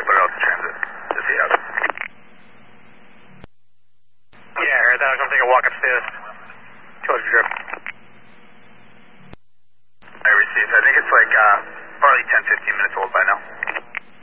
put it out to transit. Just see how. Yeah, I heard that. I was going to take a walk upstairs. 200 drip.